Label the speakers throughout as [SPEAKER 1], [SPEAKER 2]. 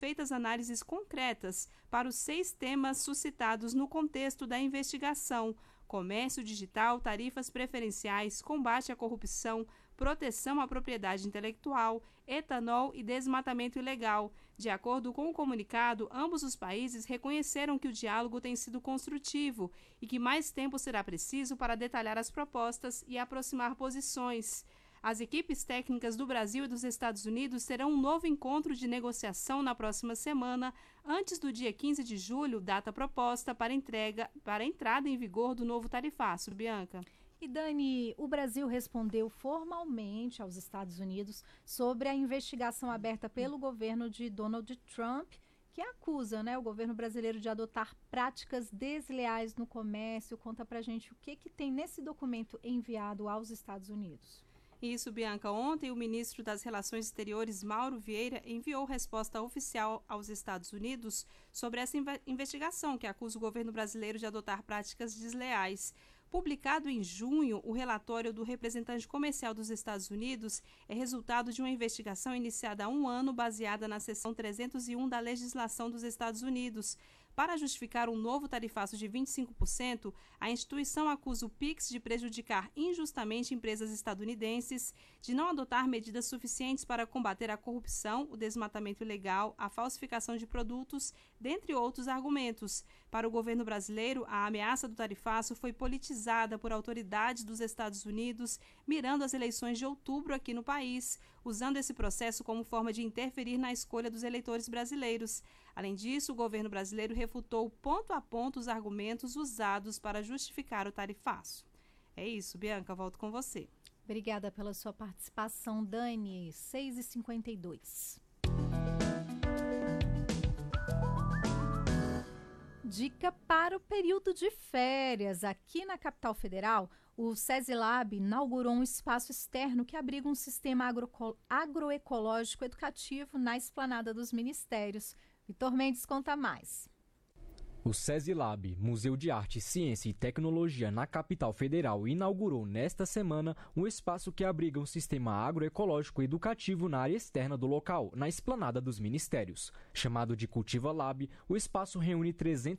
[SPEAKER 1] feitas análises concretas para os 6 temas suscitados no contexto da investigação: comércio digital, tarifas preferenciais, combate à corrupção, proteção à propriedade intelectual, etanol e desmatamento ilegal. De acordo com o comunicado, ambos os países reconheceram que o diálogo tem sido construtivo e que mais tempo será preciso para detalhar as propostas e aproximar posições. As equipes técnicas do Brasil e dos Estados Unidos terão um novo encontro de negociação na próxima semana, antes do dia 15 de julho, data proposta para a entrada em vigor do novo tarifaço. Bianca.
[SPEAKER 2] E Dani, o Brasil respondeu formalmente aos Estados Unidos sobre a investigação aberta pelo governo de Donald Trump, que acusa, o governo brasileiro de adotar práticas desleais no comércio. Conta pra gente o que tem nesse documento enviado aos Estados Unidos.
[SPEAKER 1] Isso, Bianca. Ontem, o ministro das Relações Exteriores, Mauro Vieira, enviou resposta oficial aos Estados Unidos sobre essa investigação que acusa o governo brasileiro de adotar práticas desleais. Publicado em junho, o relatório do representante comercial dos Estados Unidos é resultado de uma investigação iniciada há um ano, baseada na seção 301 da legislação dos Estados Unidos. Para justificar um novo tarifaço de 25%, a instituição acusa o PIX de prejudicar injustamente empresas estadunidenses, de não adotar medidas suficientes para combater a corrupção, o desmatamento ilegal, a falsificação de produtos, dentre outros argumentos. Para o governo brasileiro, a ameaça do tarifaço foi politizada por autoridades dos Estados Unidos, mirando as eleições de outubro aqui no país, usando esse processo como forma de interferir na escolha dos eleitores brasileiros. Além disso, o governo brasileiro refutou ponto a ponto os argumentos usados para justificar o tarifaço. É isso, Bianca, volto com você.
[SPEAKER 2] Obrigada pela sua participação, Dani. 6h52. Dica para o período de férias. Aqui na capital federal, o SESI-Lab inaugurou um espaço externo que abriga um sistema agroecológico educativo na esplanada dos ministérios. Vitor Mendes conta mais.
[SPEAKER 3] O SESI-Lab, Museu de Arte, Ciência e Tecnologia na capital federal, inaugurou nesta semana um espaço que abriga um sistema agroecológico educativo na área externa do local, na esplanada dos ministérios. Chamado de Cultiva Lab, o espaço reúne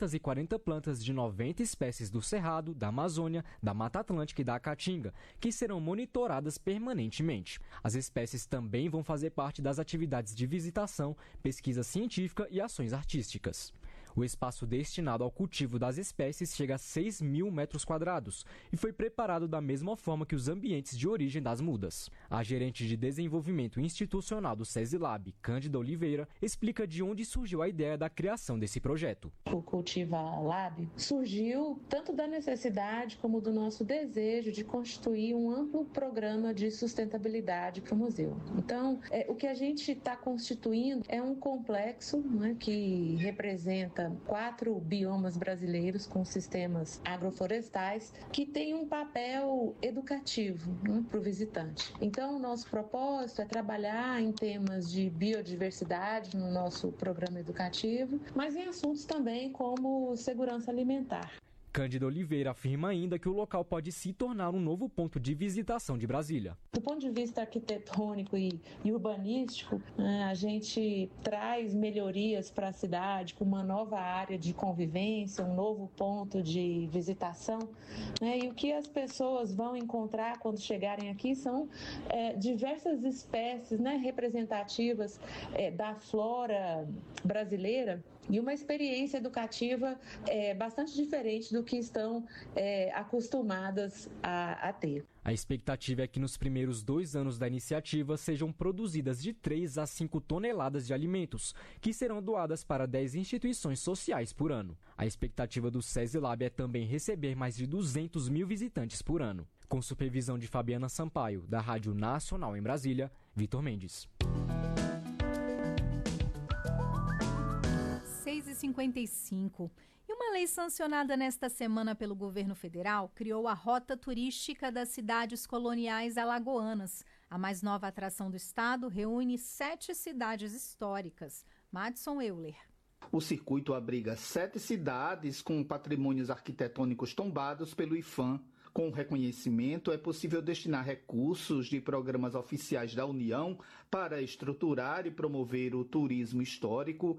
[SPEAKER 3] 340 plantas de 90 espécies do Cerrado, da Amazônia, da Mata Atlântica e da Caatinga, que serão monitoradas permanentemente. As espécies também vão fazer parte das atividades de visitação, pesquisa científica e ações artísticas. O espaço destinado ao cultivo das espécies chega a 6.000 metros quadrados e foi preparado da mesma forma que os ambientes de origem das mudas. A gerente de desenvolvimento institucional do SESI-Lab, Cândida Oliveira, explica de onde surgiu a ideia da criação desse projeto.
[SPEAKER 4] O Cultiva Lab surgiu tanto da necessidade como do nosso desejo de constituir um amplo programa de sustentabilidade para o museu. Então, o que a gente está constituindo é um complexo, que representa 4 biomas brasileiros com sistemas agroflorestais que tem um papel educativo para o visitante. Então, o nosso propósito é trabalhar em temas de biodiversidade no nosso programa educativo, mas em assuntos também como segurança alimentar.
[SPEAKER 3] Cândida Oliveira afirma ainda que o local pode se tornar um novo ponto de visitação de Brasília.
[SPEAKER 4] Do ponto de vista arquitetônico e urbanístico, a gente traz melhorias para a cidade com uma nova área de convivência, um novo ponto de visitação. E o que as pessoas vão encontrar quando chegarem aqui são diversas espécies representativas da flora brasileira e uma experiência educativa bastante diferente do que estão acostumadas a ter.
[SPEAKER 3] A expectativa é que nos primeiros 2 anos da iniciativa sejam produzidas de 3 a 5 toneladas de alimentos, que serão doadas para 10 instituições sociais por ano. A expectativa do SESI-Lab é também receber mais de 200 mil visitantes por ano. Com supervisão de Fabiana Sampaio, da Rádio Nacional em Brasília, Vitor Mendes.
[SPEAKER 2] 6h55. E uma lei sancionada nesta semana pelo governo federal criou a Rota Turística das Cidades Coloniais Alagoanas. A mais nova atração do estado reúne 7 cidades históricas. Madison Euler.
[SPEAKER 5] O circuito abriga 7 cidades com patrimônios arquitetônicos tombados pelo IPHAN. Com o reconhecimento, é possível destinar recursos de programas oficiais da União para estruturar e promover o turismo histórico